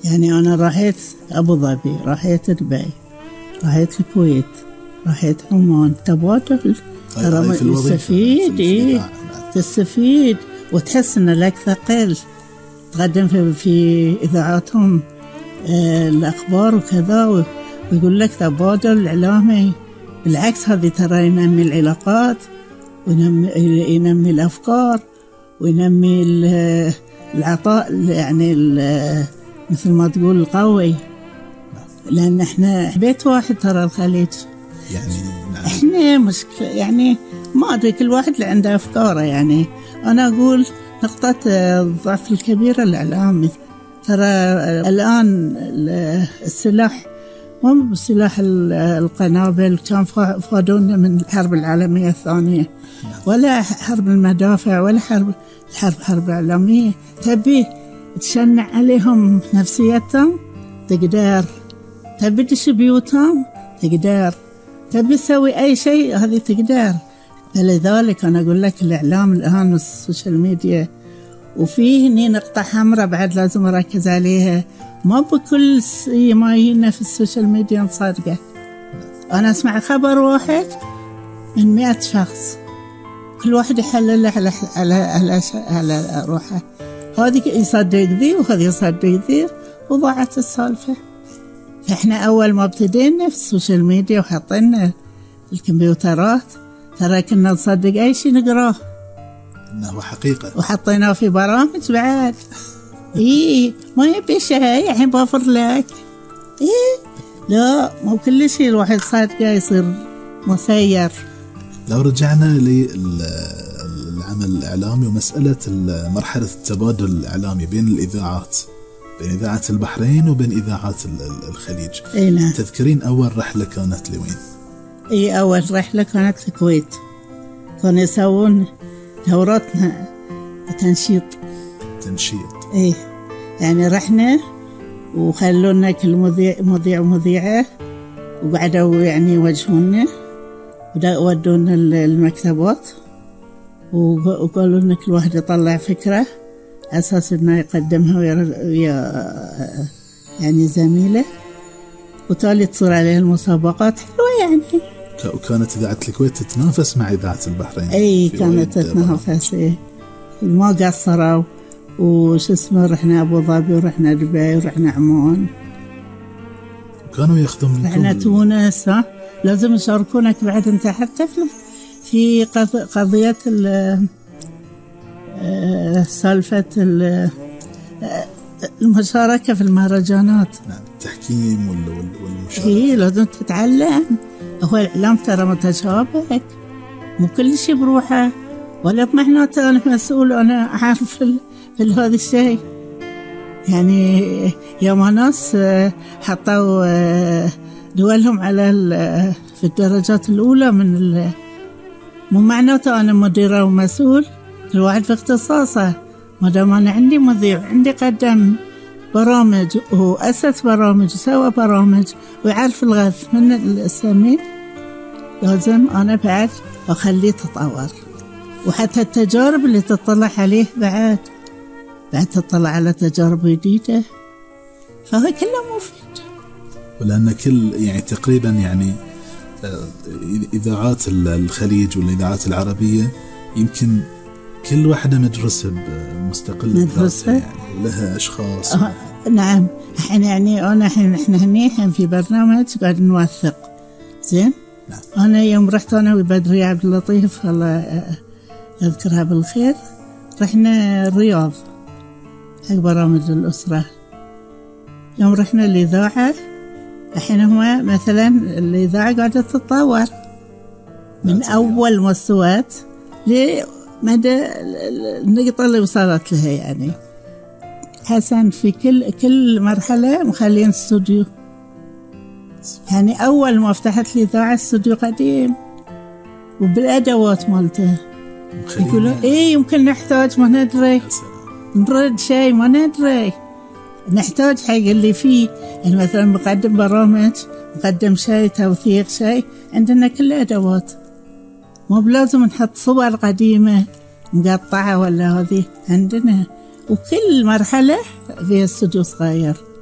يعني أنا راحت أبو ظبي، راحت دبي، راحت الكويت، راحت عمان، تبادل. ترى تستفيد، تستفيد وتحس إن لك ثقل. تقدم في إذاعاتهم الأخبار وكذا، ويقول لك تبادل إعلامي. بالعكس هذه ترى ينمي العلاقات، وينمي الأفكار، وينمي العطاء، يعني مثل ما تقول القوي. لأن إحنا بيت واحد ترى الخليج يعني. نعم. إحنا مشكلة يعني ما أدري، كل واحد اللي عنده أفكاره. يعني أنا أقول نقطة الضعف الكبيرة الإعلام. ترى الآن السلاح مو بسلاح القنابل، كان فادونا من الحرب العالمية الثانية، ولا حرب المدافع، ولا حرب إعلامية. تبي تشنع عليهم نفسيتهم تقدر، تبي تدش بيوتهم تقدر، تبي تسوي أي شيء هذه تقدر. فلذلك أنا أقول لك الإعلام الآن والسوشيال ميديا، وفيه هني نقطة حمراء بعد لازم أركز عليها. ما بكل ما يجينا في السوشيال ميديا نصدقه. أنا أسمع خبر واحد من 100 شخص، كل واحد يحلل على روحه. هذه يصدق ذي وهذه يصدق ذي، وضاعت السالفة. فإحنا أول ما ابتدينا في السوشيال ميديا وحطينا الكمبيوترات، ترى كنا نصدق أي شيء نقراه إنه حقيقة، وحطيناه في برامج بعد. ما يبي شيء الحين بوفر لك. لا، مو كل شيء الواحد صادقه يصير مسير. لو رجعنا للعمل الإعلامي ومسألة مرحلة التبادل الإعلامي بين الإذاعات، بين إذاعة البحرين وبين إذاعات الخليج. نعم. تذكرين أول رحلة كانت لوين؟ أول رحلة كانت الكويت. كانوا يسوون دوراتنا تنشيط. يعني رحنا وخلونا كل مذيع ومذيعة، وقعدوا يعني يوجهونا، ودونا المكتبات، وقالوا لنا كل واحد يطلع فكرة أساس إنه يقدمها ويا يعني زميله، وتالي تصير عليه المسابقات حلوة يعني. وكانت إذاعة الكويت تتنافس مع إذاعة البحرين. كانت تتنافس. ما قصروا. وش اسمه، رحنا أبو ظبي، ورحنا دبي، ورحنا عمان، كانوا ياخذون منكم. رحنا تونس. لازم يشاركونك بعد انت حتى في قضية سالفة المشاركة في المهرجانات. نعم، التحكيم والمشاركة. لازم تتعلم. هو الإعلام ترى متشابك، مو كل شيء بروحه، ولا بمعناته أنا مسؤول أنا أعرف في هذا الشيء. يعني يوم ناس حطوا دولهم على في الدرجات الأولى من مو معناته أنا مديرة ومسؤول، كل واحد في اختصاصه. ما دام أنا عندي مذيع، عندي قدم برامج وأسس برامج وسوى برامج ويعرف الغث من السمين، لازم أنا بعد أخليه تطور. وحتى التجارب اللي تطلع عليه بعد تطلع على تجارب جديدة، فهذا كله مفيد. ولأن كل يعني تقريبا يعني إذاعات الخليج والإذاعات العربية يمكن كل واحدة مدرسة مستقلة، مدرسة يعني لها أشخاص. نعم. احنا هني في برنامج قاعد نوثق زين. نعم. أنا يوم رحت أنا وبدري عبد اللطيف الله يذكرها بالخير، رحنا الرياض حق برامج الأسرة. يوم رحنا الإذاعة، الحين هو مثلا الإذاعة قاعدة تتطور من أول مستويات لمدى النقطة اللي وصلت لها. يعني حسن في كل مرحلة مخلين استوديو. يعني أول ما فتحت الإذاعة استوديو قديم وبالأدوات مالته، يقولوا يمكن نحتاج، ما ندري، نرد شيء ما ندري، نحتاج حق اللي فيه. يعني مثلا مقدم برامج، مقدم شيء، توثيق شيء، عندنا كل أدوات، مو بلازم نحط صور قديمة مقطعة ولا هذه، عندنا. وكل مرحلة فيها استوديو صغير.